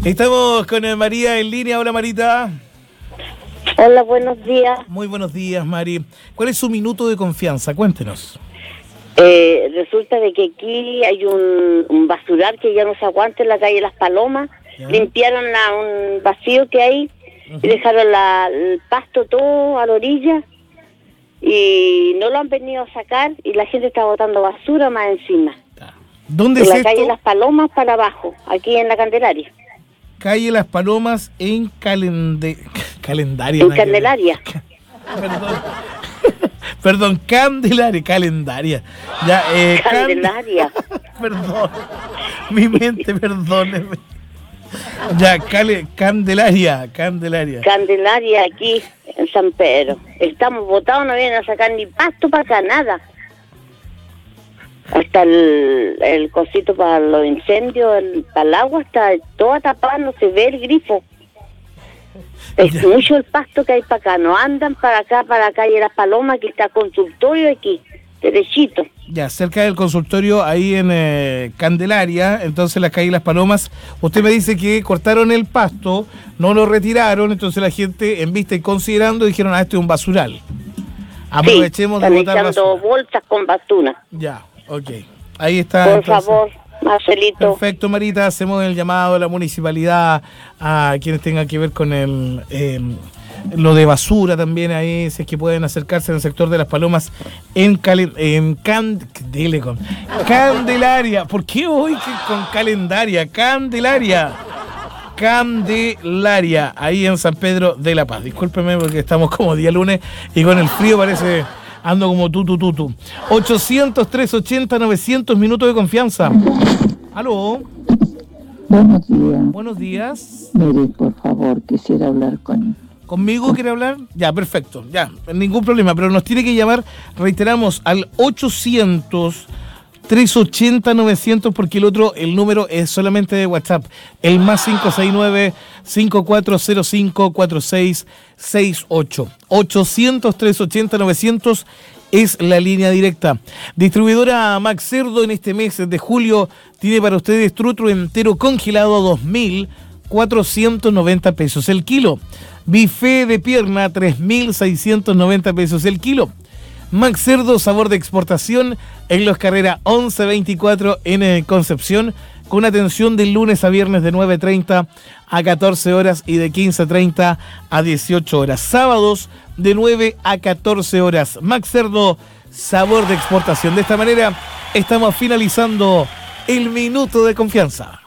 Estamos con María en línea. Hola, Marita. Hola, buenos días. Muy buenos días, Mari. ¿Cuál es su minuto de confianza? Cuéntenos. Resulta de que aquí hay un basural que ya no se aguanta en la calle Las Palomas. ¿Ya? Limpiaron un vacío que hay y dejaron el pasto todo a la orilla y no lo han venido a sacar y la gente está botando basura más encima. ¿Dónde es esto? En la calle Las Palomas para abajo, aquí en la Candelaria. Calle Las Palomas en Calendaria. En Candelaria. Perdón, Calendaria. Ya, Candelaria. Perdón, mi mente, perdóneme. Ya, Candelaria. Candelaria, aquí en San Pedro. Estamos botados, no vienen a sacar ni pasto para acá, nada. Hasta el cosito para los incendios, para el agua, está todo tapado, no se ve el grifo. Es mucho el pasto que hay para acá, no andan para acá, para la calle Las Palomas, que está consultorio aquí, derechito. Ya, cerca del consultorio, ahí en Candelaria, entonces la calle Las Palomas, usted me dice que cortaron el pasto, no lo retiraron, entonces la gente, en vista y considerando, dijeron, este es un basural. Aprovechemos de botar basura. Bolsas con basura. Ya, ok. Ahí está. Por favor, Marcelito. Perfecto, Marita, hacemos el llamado a la municipalidad, a quienes tengan que ver con lo de basura también ahí, si es que pueden acercarse en el sector de Las Palomas en Candelaria. ¿Por qué hoy con Calendaria? Candelaria, ahí en San Pedro de la Paz. Discúlpeme porque estamos como día lunes y con el frío parece ando como tutu. 800-380-900 minutos de confianza. ¿Aló? Buenos días. Buenos días. Mire, por favor, quisiera hablar ¿Conmigo quiere hablar? Ya, perfecto, ya, ningún problema, pero nos tiene que llamar, reiteramos, al 800-380-900, porque el número es solamente de WhatsApp, el más 569-5405-4668. 800-380-900 es la línea directa. Distribuidora Max Cerdo en este mes de julio tiene para ustedes trutro entero congelado a 2.490 pesos el kilo. Bife de pierna, 3.690 pesos el kilo. Max Cerdo, sabor de exportación, en Los Carrera 1124 en Concepción, con atención de lunes a viernes de 9:30 a 14 horas y de 15:30 a 18 horas. Sábados de 9 a 14 horas. Max Cerdo, sabor de exportación. De esta manera estamos finalizando el minuto de confianza.